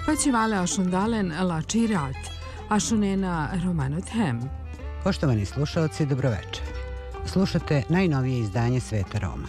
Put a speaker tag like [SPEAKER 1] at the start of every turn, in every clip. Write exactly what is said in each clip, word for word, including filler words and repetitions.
[SPEAKER 1] Facevale ašundalen lači rat, ašunena romanothem.
[SPEAKER 2] Poštovani slušalci, dobroveče. Slušate najnovije izdanje Sveta Roma.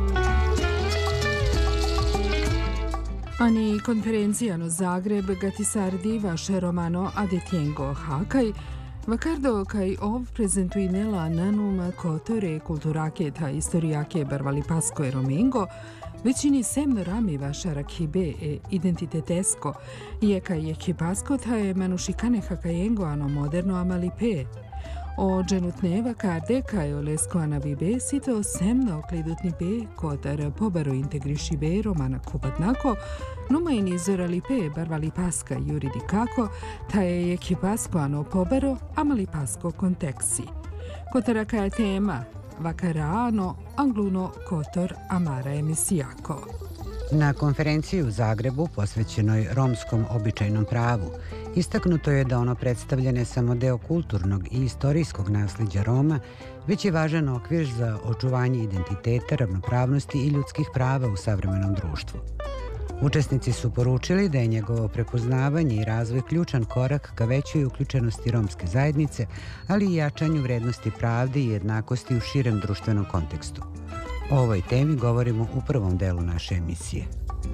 [SPEAKER 1] Ani konferencijano Zagreb gatisardi vaše romano adetiengo hakaj, vakardo kaj ov prezentuinela nanum kotore kulturaketa historiake barvali pasko e romengo, većini semno rami vaša rakhibe e identitetesko, je kaj je kipasko ta je manušikane hakajengo ano moderno amalipe. O dženutneva karde kaj o lesko anavibe sito semno klidutnipe kotar pobaro integrišibe romana kubatnako, numa in izoralipe barvali paska juridikako, ta je je kipasko ano pobaro amali pasko konteksi. Kotara kaj tema, vakarano angluno kotor amara emisijako.
[SPEAKER 2] Na konferenciji u Zagrebu posvećenoj romskom običajnom pravu istaknuto je da ono predstavlja ne samo deo kulturnog i istorijskog nasljeđa Roma, već je važan okvir za očuvanje identiteta, ravnopravnosti i ljudskih prava u savremenom društvu. Učesnici su poručili da je njegovo prepoznavanje i razvoj ključan korak ka većoj uključenosti romske zajednice, ali i jačanju vrednosti pravde i jednakosti u širem društvenom kontekstu. O ovoj temi govorimo u prvom delu naše emisije.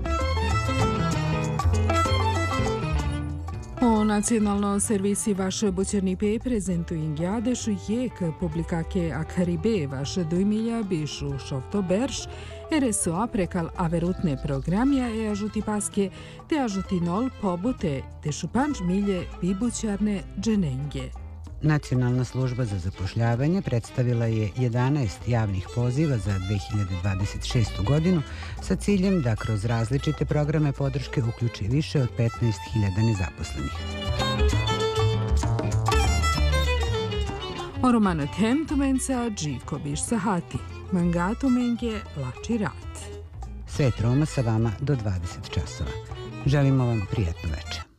[SPEAKER 1] O nacionalno servisi vaše bućernipe prezentuin gjadešu jek publikake Akaribe vaše dujmilja bišu šofto berš, R S O A prekal averutne programja e ažuti paske te ažuti nol pobute te šupanč milje bibućarne dženenge.
[SPEAKER 2] Nacionalna služba za zapošljavanje predstavila je jedanaest javnih poziva za dve hiljade dvadeset šestu godinu sa ciljem da kroz različite programe podrške uključi više od petnaest hiljada nezaposlenih.
[SPEAKER 1] O romano tem tumenca džiko biš sahati, manga tumenge lači rat.
[SPEAKER 2] Svet Roma sa vama do dvadeset časova. Želimo vam prijatno večer.